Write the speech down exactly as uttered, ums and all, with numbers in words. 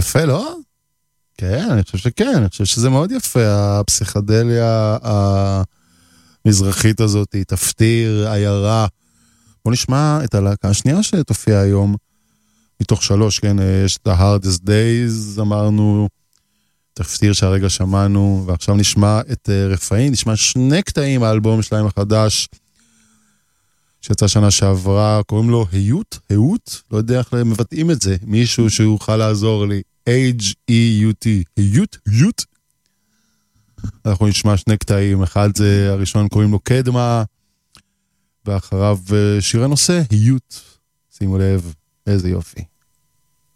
יפה, לא? כן, אני חושב שכן, אני חושב שזה מאוד יפה, הפסיכדליה המזרחית הזאת, תפטיר, עיירה. בוא נשמע את הלהקה השנייה שתופיע היום, מתוך שלוש, כן, יש את ה-Hardest Days, אמרנו, תפטיר שהרגע שמענו, ועכשיו נשמע את רפאים, נשמע שני קטעים האלבום שלהם החדש, שיצא שנה שעברה, קוראים לו היות, היות, לא יודע איך מבטאים את זה, מישהו שיוכל לעזור לי, H-E-U-T, היות, היות. אנחנו נשמע שני קטעים, אחד זה הראשון קוראים לו קדמה, ואחריו שיר הנושא, היות. שימו לב, איזה יופי.